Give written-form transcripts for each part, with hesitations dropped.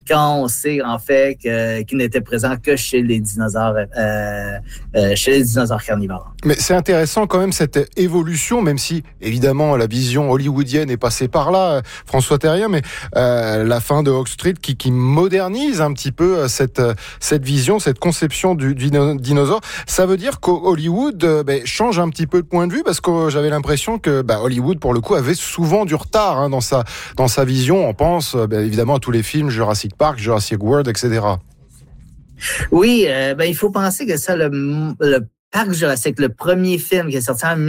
quand on sait en fait qu'il n'était présent que chez les dinosaures carnivores. Mais c'est intéressant quand même cette évolution, même si évidemment la vision hollywoodienne est passée par là, François Terrien, mais la fin de Hawk Street qui modernise un petit peu cette vision, cette conception du dinosaure. Ça veut dire qu'Hollywood change un petit peu de point de vue, parce que j'avais l'impression que Hollywood pour le coup avait souvent du retard dans sa vision. On pense évidemment à tous les films Jurassic Park, Jurassic World, etc. Oui, il faut penser que ça, le Parc Jurassique, le premier film qui est sorti en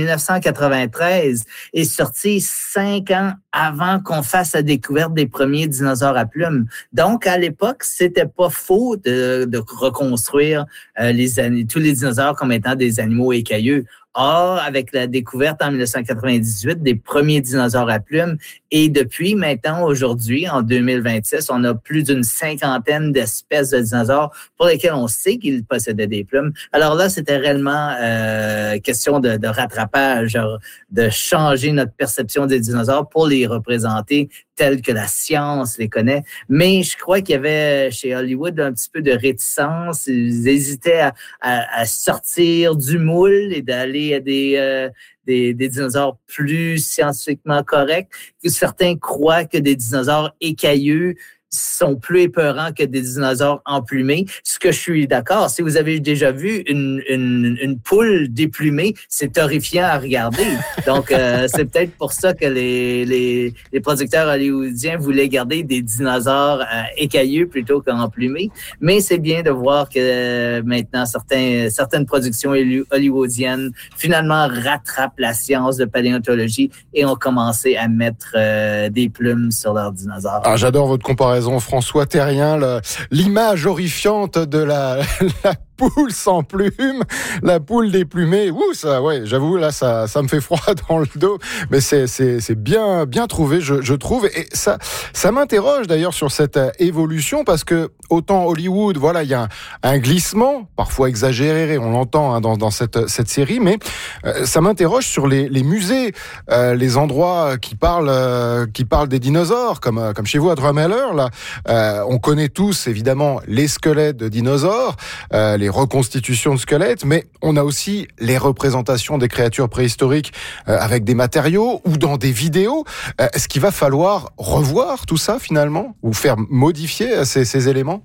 1993, est sorti 5 ans avant qu'on fasse la découverte des premiers dinosaures à plumes. Donc, à l'époque, c'était pas faux de reconstruire tous les dinosaures comme étant des animaux écailleux. Or, avec la découverte en 1998 des premiers dinosaures à plumes, et depuis maintenant, aujourd'hui, en 2026, on a plus d'une 50aine d'espèces de dinosaures pour lesquelles on sait qu'ils possédaient des plumes. Alors là, c'était réellement question de rattrapage, de changer notre perception des dinosaures pour les représenter tels que la science les connaît. Mais je crois qu'il y avait chez Hollywood un petit peu de réticence. Ils hésitaient à sortir du moule et d'aller à des dinosaures plus scientifiquement corrects. Certains croient que des dinosaures écailleux sont plus épeurants que des dinosaures emplumés. Ce que je suis d'accord, si vous avez déjà vu une poule déplumée, c'est horrifiant à regarder. Donc, c'est peut-être pour ça que les producteurs hollywoodiens voulaient garder des dinosaures écailleux plutôt qu'emplumés. Mais c'est bien de voir que maintenant, certaines productions hollywoodiennes finalement rattrapent la science de paléontologie et ont commencé à mettre des plumes sur leurs dinosaures. Ah, j'adore votre comparaison, François Terrien, l'image horrifiante de la poule sans plumes, la poule déplumée. Ouh, ça, ouais, j'avoue, là, ça me fait froid dans le dos. Mais c'est bien trouvé, je trouve. Et ça m'interroge d'ailleurs sur cette évolution, parce que autant Hollywood, voilà, il y a un glissement, parfois exagéré, on l'entend dans cette série, mais ça m'interroge sur les musées, les endroits qui parlent des dinosaures, comme chez vous à Drumheller, là. On connaît tous, évidemment, les squelettes de dinosaures, les reconstitutions de squelettes, mais on a aussi les représentations des créatures préhistoriques avec des matériaux ou dans des vidéos. Est-ce qu'il va falloir revoir tout ça finalement, ou faire modifier ces éléments?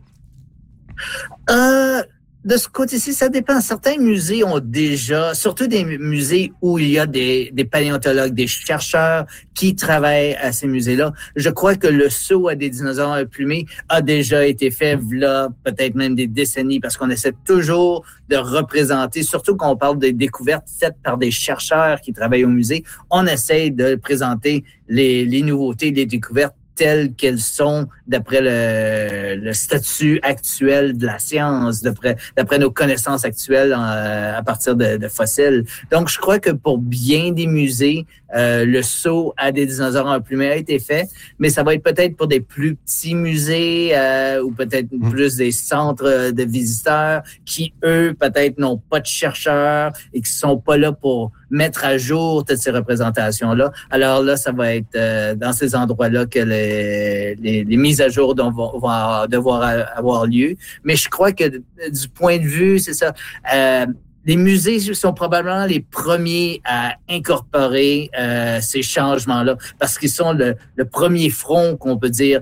De ce côté-ci, ça dépend. Certains musées ont déjà, surtout des musées où il y a des paléontologues, des chercheurs qui travaillent à ces musées-là. Je crois que le saut à des dinosaures emplumés a déjà été fait, là, peut-être même des décennies, parce qu'on essaie toujours de représenter, surtout quand on parle des découvertes faites par des chercheurs qui travaillent au musée, on essaie de présenter les nouveautés, les découvertes telles qu'elles sont d'après le statut actuel de la science, d'après nos connaissances actuelles à partir de fossiles. Donc, je crois que pour bien des musées, le saut à des dinosaures emplumés a été fait, mais ça va être peut-être pour des plus petits musées ou peut-être plus des centres de visiteurs qui, eux, peut-être n'ont pas de chercheurs et qui sont pas là pour mettre à jour toutes ces représentations-là. Alors là, ça va être dans ces endroits-là que les mises à jour vont devoir avoir lieu. Mais je crois que du point de vue, c'est ça, les musées sont probablement les premiers à incorporer ces changements-là, parce qu'ils sont le premier front, qu'on peut dire,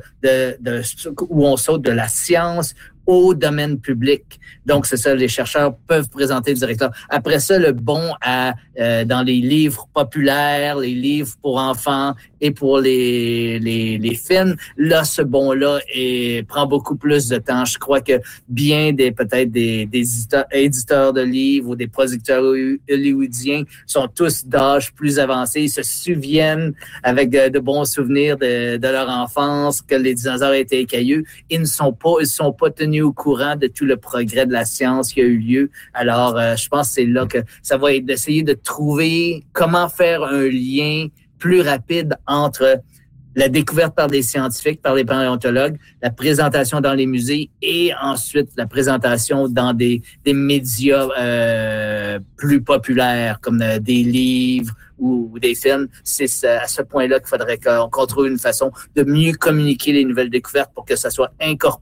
où on saute de la science au domaine public. Donc, c'est ça, les chercheurs peuvent présenter directement. Après ça, le bond dans les livres populaires, les livres pour enfants et pour les films, là, ce bond-là prend beaucoup plus de temps. Je crois que bien peut-être des éditeurs de livres ou des producteurs hollywoodiens sont tous d'âge plus avancé. Ils se souviennent avec de bons souvenirs de leur enfance que les dinosaures étaient écailleux. Ils ne sont pas tenus au courant de tout le progrès de la science qui a eu lieu. Alors, je pense que c'est là que ça va être d'essayer de trouver comment faire un lien plus rapide entre la découverte par des scientifiques, par les paléontologues, la présentation dans les musées et ensuite la présentation dans des médias plus populaires comme des livres ou des films. C'est à ce point-là qu'il faudrait qu'on trouve une façon de mieux communiquer les nouvelles découvertes pour que ça soit incorporé